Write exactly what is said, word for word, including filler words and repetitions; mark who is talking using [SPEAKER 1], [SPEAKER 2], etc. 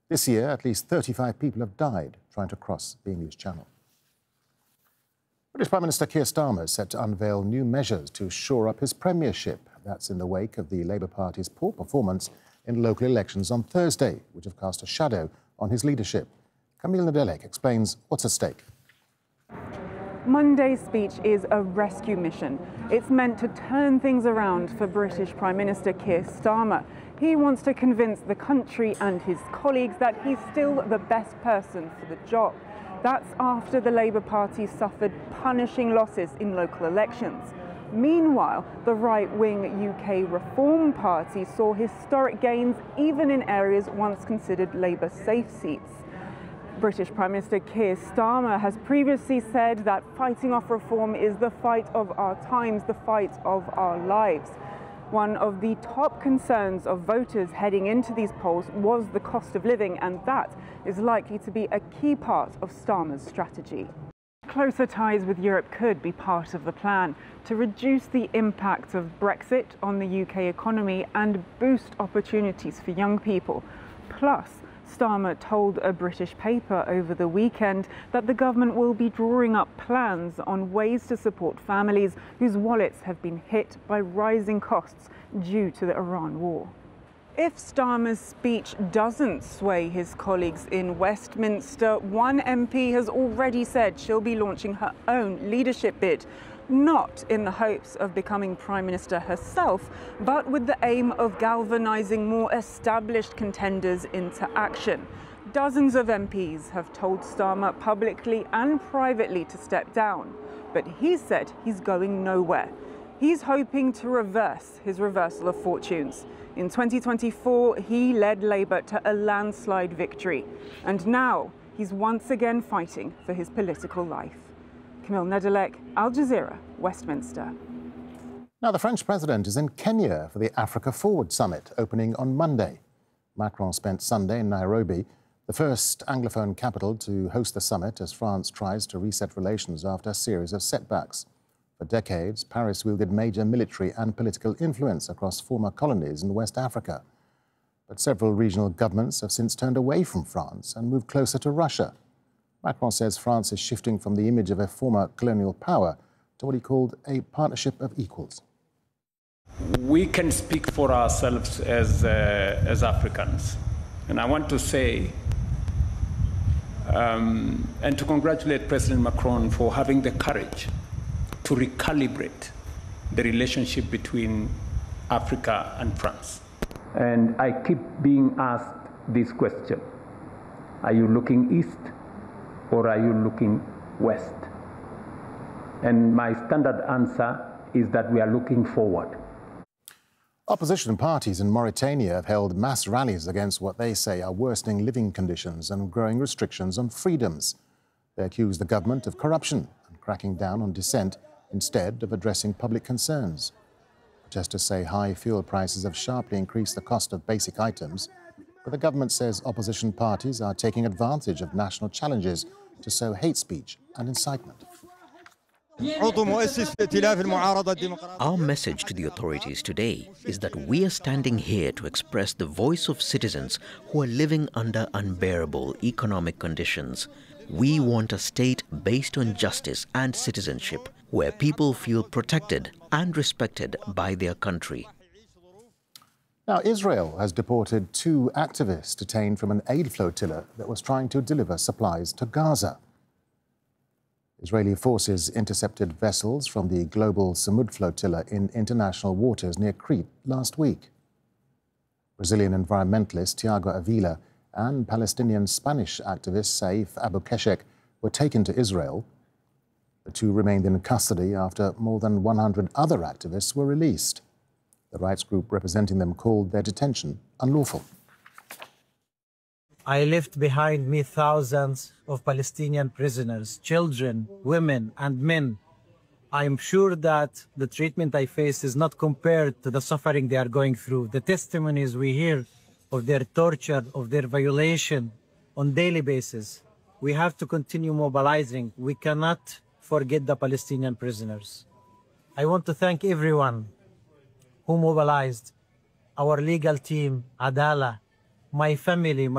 [SPEAKER 1] This year, at least thirty-five people have died trying to cross the English Channel. British Prime Minister Keir Starmer is set to unveil new measures to shore up his premiership. That's in the wake of the Labour Party's poor performance in local elections on Thursday, which have cast a shadow on his leadership. Camille Nedelec explains what's at stake.
[SPEAKER 2] Monday's speech is a rescue mission. It's meant to turn things around for British Prime Minister Keir Starmer. He wants to convince the country and his colleagues that he's still the best person for the job. That's after the Labour Party suffered punishing losses in local elections. Meanwhile, the right-wing U K Reform Party saw historic gains even in areas once considered Labour safe seats. British Prime Minister Keir Starmer has previously said that fighting off reform is the fight of our times, the fight of our lives. One of the top concerns of voters heading into these polls was the cost of living, and that is likely to be a key part of Starmer's strategy. Closer ties with Europe could be part of the plan to reduce the impact of Brexit on the U K economy and boost opportunities for young people. Plus, Starmer told a British paper over the weekend that the government will be drawing up plans on ways to support families whose wallets have been hit by rising costs due to the Iran war. If Starmer's speech doesn't sway his colleagues in Westminster, one M P has already said she'll be launching her own leadership bid, not in the hopes of becoming Prime Minister herself, but with the aim of galvanising more established contenders into action. Dozens of M Ps have told Starmer publicly and privately to step down, but he said he's going nowhere. He's hoping to reverse his reversal of fortunes. In twenty twenty-four, he led Labour to a landslide victory, and now he's once again fighting for his political life. Camille Nedelec, Al Jazeera, Westminster.
[SPEAKER 1] Now, the French president is in Kenya for the Africa Forward Summit, opening on Monday. Macron spent Sunday in Nairobi, the first Anglophone capital to host the summit as France tries to reset relations after a series of setbacks. For decades, Paris wielded major military and political influence across former colonies in West Africa. But several regional governments have since turned away from France and moved closer to Russia. Macron says France is shifting from the image of a former colonial power to what he called a partnership of equals.
[SPEAKER 3] We can speak for ourselves as, uh, as Africans. And I want to say, um, and to congratulate President Macron for having the courage to recalibrate the relationship between Africa and France. And I keep being asked this question: are you looking east or are you looking west? And my standard answer is that we are looking forward.
[SPEAKER 1] Opposition parties in Mauritania have held mass rallies against what they say are worsening living conditions and growing restrictions on freedoms. They accuse the government of corruption and cracking down on dissent instead of addressing public concerns. Protesters say high fuel prices have sharply increased the cost of basic items, but the government says opposition parties are taking advantage of national challenges to sow hate speech and incitement.
[SPEAKER 4] Our message to the authorities today is that we are standing here to express the voice of citizens who are living under unbearable economic conditions. We want a state based on justice and citizenship, where people feel protected and respected by their country.
[SPEAKER 1] Now, Israel has deported two activists detained from an aid flotilla that was trying to deliver supplies to Gaza. Israeli forces intercepted vessels from the global Samud flotilla in international waters near Crete last week. Brazilian environmentalist Tiago Avila and Palestinian Spanish activist Saif Abu Keshek were taken to Israel. The two remained in custody after more than one hundred other activists were released. The rights group representing them called their detention unlawful.
[SPEAKER 5] I left behind me thousands of Palestinian prisoners, children, women, and men. I am sure that the treatment I face is not compared to the suffering they are going through. The testimonies we hear of their torture, of their violation on daily basis. We have to continue mobilizing. We cannot forget the Palestinian prisoners. I want to thank everyone who mobilized, our legal team, Adala, my family, my